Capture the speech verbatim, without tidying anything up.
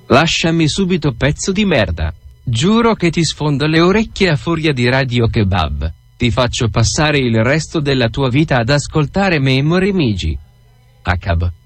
Lasciami subito, pezzo di merda. Giuro che ti sfondo le orecchie a furia di radio kebab. Ti faccio passare il resto della tua vita ad ascoltare Memory Migi. Acab.